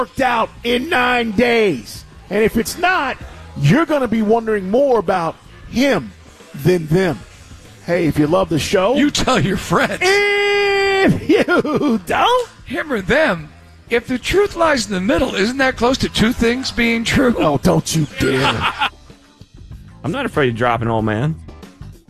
worked out in 9 days. And if it's not, you're going to be wondering more about him than them. Hey, if you love the show, you tell your friends. If you don't, him or them. If the truth lies in the middle, isn't that close to two things being true? Oh, don't you dare. I'm not afraid to drop an old man.